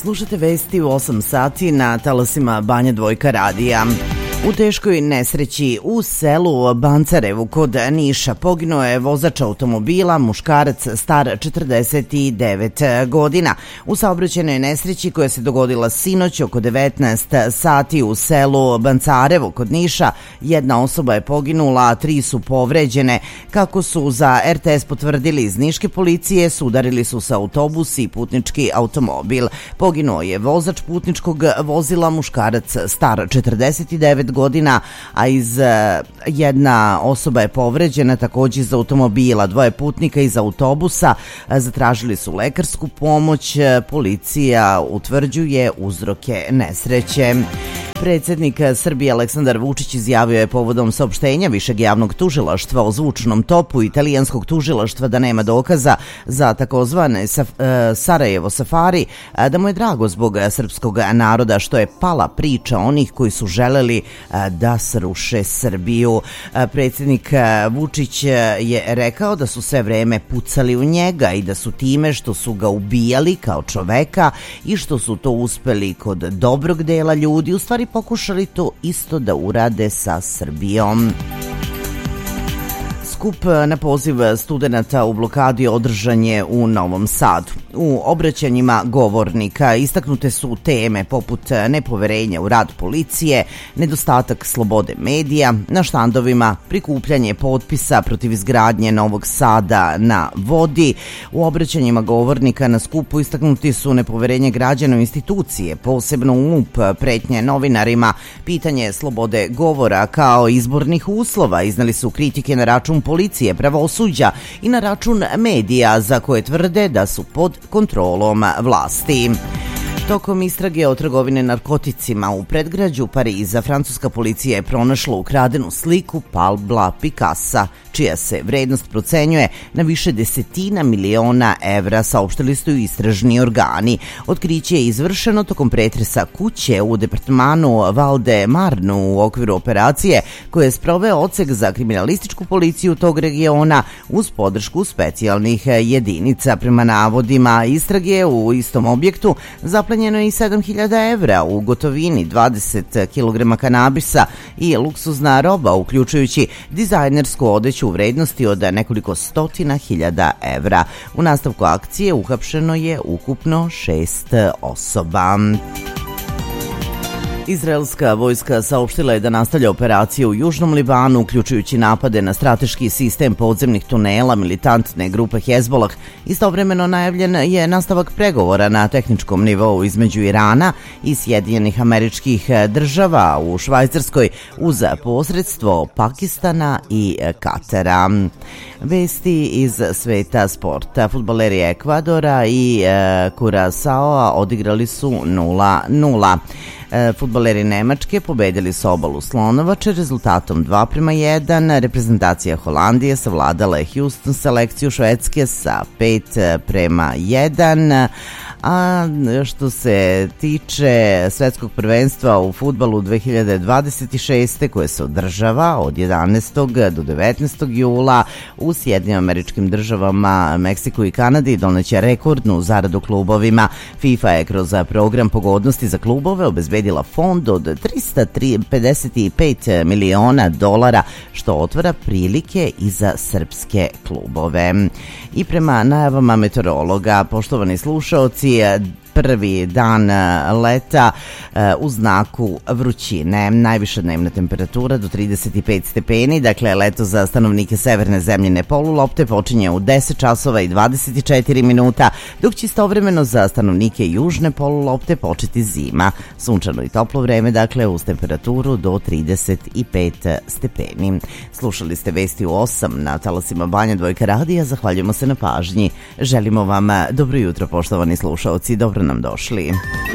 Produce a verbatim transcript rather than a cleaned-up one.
Slušate vesti u osam sati na talasima Banja Dvojka radija. U teškoj nesreći u selu Bancarevu kod Niša poginuo je vozač automobila, muškarac star četrdeset devet godina. U saobraćajnoj nesreći koja se dogodila sinoć oko devetnaest sati u selu Bancarevu kod Niša, jedna osoba je poginula, a tri su povređene. Kako su za er te es potvrdili iz niške policije, sudarili su se autobus i putnički automobil. Poginuo je vozač putničkog vozila, muškarac star četrdeset devet godina, a iz jedna osoba je povređena također iz automobila. Dvoje putnika iz autobusa zatražili su lekarsku pomoć. Policija utvrđuje uzroke nesreće. Predsjednik Srbije Aleksandar Vučić izjavio je povodom saopštenja Višeg javnog tužilaštva o zvučnom topu italijanskog tužilaštva da nema dokaza za takozvane Sarajevo safari, da mu je drago zbog srpskog naroda što je pala priča onih koji su želeli da sruše Srbiju. Predsjednik Vučić je rekao da su sve vreme pucali u njega i da su time što su ga ubijali kao čoveka i što su to uspeli kod dobrog dela ljudi, u stvari pokušali to isto da urade sa Srbijom. Skup na poziv studenata u blokadi održan je u Novom Sadu. U obraćanjima govornika istaknute su teme poput nepoverenja u rad policije, nedostatak slobode medija, na štandovima prikupljanje potpisa protiv izgradnje Novog Sada na vodi. U obraćanjima govornika na skupu istaknuti su nepoverenje građana u institucije, posebno u em u pe, pretnje novinarima, pitanje slobode govora kao izbornih uslova. Iznali su kritike na račun policije, pravosuđa i na račun medija za koje tvrde da su pod kontrolom vlasti. Tokom istrage o trgovine narkoticima u predgrađu Pariza, francuska policija je pronašla ukradenu sliku Pabla Picassa, čija se vrednost procenjuje na više desetina miliona evra, saopštili su istražni organi. Otkriće je izvršeno tokom pretresa kuće u departmanu Val-de-Marnu u okviru operacije koje je sproveo odsek za kriminalističku policiju tog regiona uz podršku specijalnih jedinica. Prema navodima istrage, u istom objektu zaplenjeno je i sedam hiljada evra u gotovini, dvadeset kilograma kanabisa i luksuzna roba, uključujući dizajnersku odeću u vrednosti od nekoliko stotina hiljada evra. U nastavku akcije uhapšeno je ukupno šest osoba. Izraelska vojska saopštila je da nastavlja operacije u Južnom Libanu, uključujući napade na strateški sistem podzemnih tunela militantne grupe Hezbolah. Istovremeno najavljen je nastavak pregovora na tehničkom nivou između Irana i Sjedinjenih Američkih Država u Švajcarskoj uz posredstvo Pakistana i Katara. Vesti iz sveta sporta. Fudbaleri Ekvadora i Kurasaoa odigrali su nula nula. Fudbaleri Nemačke pobedili su Obalu Slonovače rezultatom dva prema jedan. Reprezentacija Holandije savladala je Houston selekciju Švedske sa pet prema jedan. A što se tiče svetskog prvenstva u fudbalu dve hiljade dvadeset šeste koje se održava od jedanaestog do devetnaestog jula u Sjedinjenim Američkim Državama, Meksiku i Kanadi, doneće rekordnu zaradu klubovima. FIFA je kroz program pogodnosti za klubove obezbedila fond od trista pedeset pet miliona dolara, što otvara prilike i za srpske klubove. I prema najavama meteorologa, poštovani slušaoci, prvi dan leta u znaku vrućine. Najviša dnevna temperatura do trideset pet stepeni, dakle leto za stanovnike severne zemljine polulopte počinje u deset časova i dvadeset četiri minuta, dok će istovremeno za stanovnike južne polulopte početi zima. Sunčano i toplo vreme, dakle uz temperaturu do trideset pet stepeni. Slušali ste vesti u osam na talasima Banja Dvojka radija. Zahvaljujemo se na pažnji. Želimo vam dobro jutro, poštovani slušaoci. Dobro nam došli.